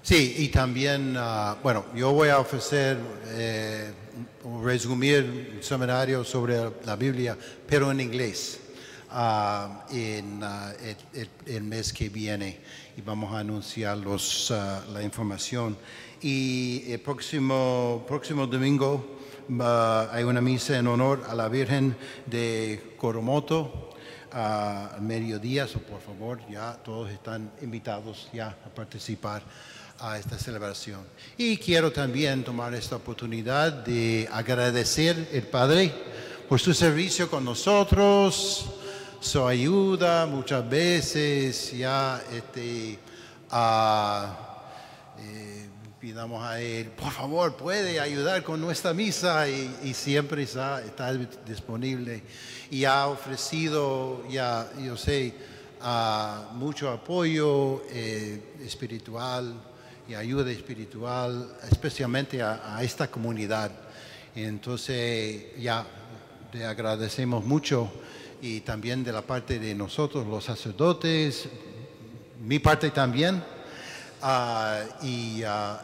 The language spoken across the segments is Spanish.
Sí, y también, bueno, yo voy a ofrecer, resumir un seminario sobre la Biblia, pero en inglés, el mes que viene, y vamos a anunciar la información. Y el próximo domingo hay una misa en honor a la Virgen de Coromoto, al mediodía, por favor, ya todos están invitados ya a participar a esta celebración. Y quiero también tomar esta oportunidad de agradecer al Padre por su servicio con nosotros, su ayuda muchas veces, ya pidamos a Él, por favor, puede ayudar con nuestra misa y siempre está disponible y ha ofrecido, ya yo sé, mucho apoyo espiritual y ayuda espiritual, especialmente a esta comunidad. Entonces, ya le agradecemos mucho y también de la parte de nosotros, los sacerdotes, mi parte también, y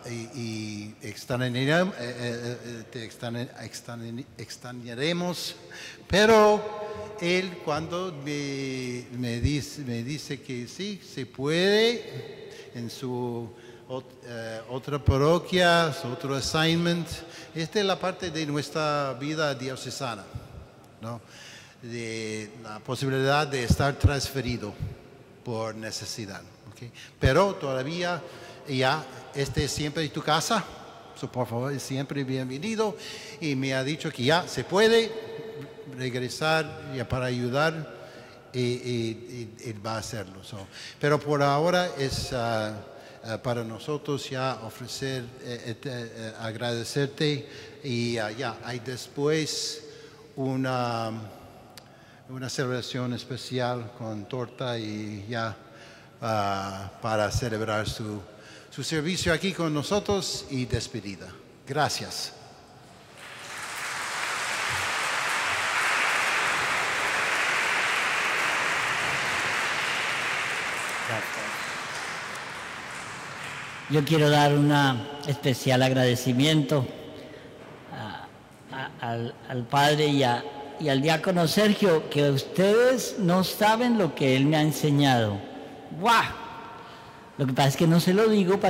extrañaremos, pero él cuando me dice que sí, se puede en su otra parroquia, otro assignment. Esta es la parte de nuestra vida diocesana, ¿no? De la posibilidad de estar transferido por necesidad. ¿Okay? Pero todavía ya siempre es tu casa, por favor, es siempre bienvenido. Y me ha dicho que ya se puede regresar ya para ayudar y va a hacerlo. Pero por ahora es para nosotros ya ofrecer, agradecerte y ya hay después una celebración especial con torta y ya para celebrar su servicio aquí con nosotros y despedida. Gracias. Yo quiero dar un especial agradecimiento al padre y al diácono Sergio, que ustedes no saben lo que él me ha enseñado. ¡Guau! Lo que pasa es que no se lo digo para